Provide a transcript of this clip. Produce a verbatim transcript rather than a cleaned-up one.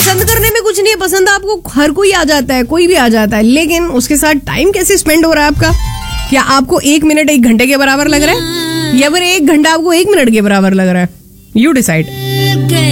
पसंद करने में कुछ नहीं है, पसंद आपको हर कोई आ जाता है, कोई भी आ जाता है, लेकिन उसके साथ टाइम कैसे स्पेंड हो रहा है आपका? क्या आपको एक मिनट एक घंटे के बराबर लग रहा है, या फिर एक घंटा आपको एक मिनट के बराबर लग रहा है? You decide.